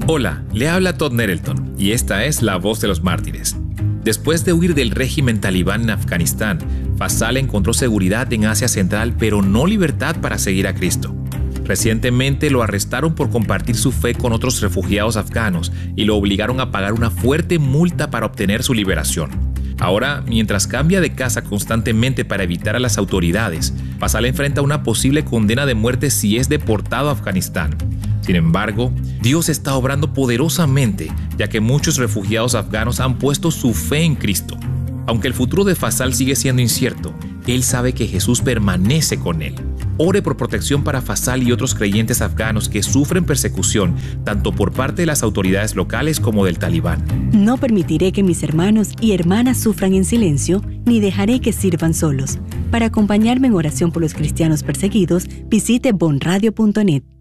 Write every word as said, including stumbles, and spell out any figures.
Hola, le habla Todd Nettleton y esta es La Voz de los Mártires. Después de huir del régimen talibán en Afganistán, Faisal encontró seguridad en Asia Central, pero no libertad para seguir a Cristo. Recientemente lo arrestaron por compartir su fe con otros refugiados afganos y lo obligaron a pagar una fuerte multa para obtener su liberación. Ahora, mientras cambia de casa constantemente para evitar a las autoridades, Faisal enfrenta una posible condena de muerte si es deportado a Afganistán. Sin embargo, Dios está obrando poderosamente, ya que muchos refugiados afganos han puesto su fe en Cristo. Aunque el futuro de Faisal sigue siendo incierto, él sabe que Jesús permanece con él. Ore por protección para Faisal y otros creyentes afganos que sufren persecución, tanto por parte de las autoridades locales como del Talibán. No permitiré que mis hermanos y hermanas sufran en silencio, ni dejaré que sirvan solos. Para acompañarme en oración por los cristianos perseguidos, visite bon radio punto net.